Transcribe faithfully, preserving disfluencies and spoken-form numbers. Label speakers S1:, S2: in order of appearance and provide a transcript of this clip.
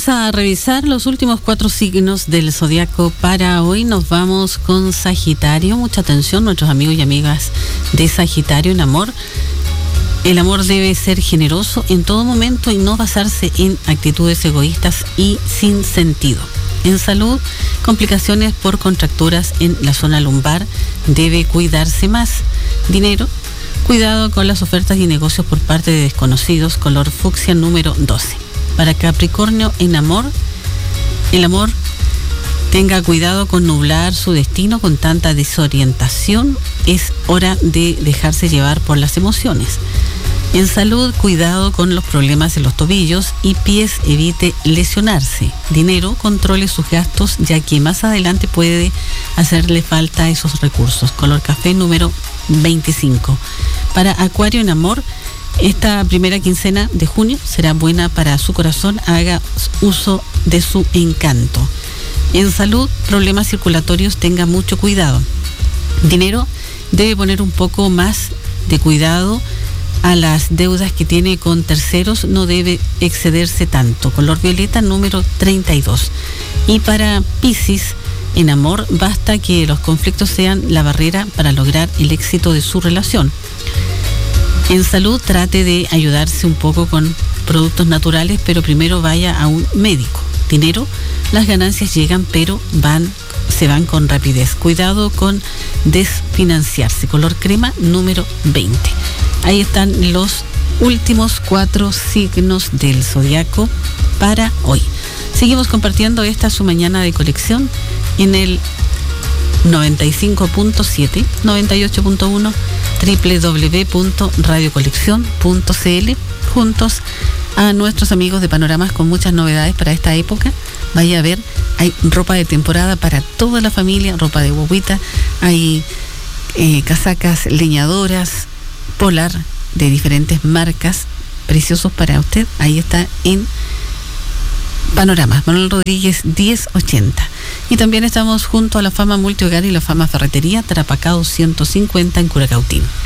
S1: Vamos a revisar los últimos cuatro signos del zodiaco para hoy. Nos vamos con Sagitario. Mucha atención, nuestros amigos y amigas de Sagitario en amor. El amor debe ser generoso en todo momento y no basarse en actitudes egoístas y sin sentido. En salud, complicaciones por contracturas en la zona lumbar, debe cuidarse más. Dinero, cuidado con las ofertas y negocios por parte de desconocidos, color fucsia número doce. Para Capricornio, en amor, el amor, tenga cuidado con nublar su destino con tanta desorientación. Es hora de dejarse llevar por las emociones. En salud, cuidado con los problemas en los tobillos y pies, evite lesionarse. Dinero, controle sus gastos, ya que más adelante puede hacerle falta esos recursos. Color café número veinticinco. Para Acuario, en amor, esta primera quincena de junio será buena para su corazón. Haga uso de su encanto. En salud, problemas circulatorios, tenga mucho cuidado. Dinero, debe poner un poco más de cuidado a las deudas que tiene con terceros, no debe excederse tanto. Color violeta número treinta y dos. Y para Piscis, en amor, basta que los conflictos sean la barrera para lograr el éxito de su relación. En salud, trate de ayudarse un poco con productos naturales, pero primero vaya a un médico. Dinero, las ganancias llegan, pero van, se van con rapidez. Cuidado con desfinanciarse. Color crema número veinte. Ahí están los últimos cuatro signos del zodiaco para hoy. Seguimos compartiendo esta su mañana de colección en el noventa y cinco punto siete, noventa y ocho punto uno, doble u doble u doble u punto radio colección punto c l, juntos a nuestros amigos de Panoramas con muchas novedades para esta época. Vaya a ver, hay ropa de temporada para toda la familia, ropa de guaguita, hay eh, casacas leñadoras, polar de diferentes marcas, preciosos para usted. Ahí está en Panoramas, Manuel Rodríguez diez ochenta. Y también estamos junto a la Fama Multihogar y la Fama Ferretería, Tarapacá ciento cincuenta en Curacautín.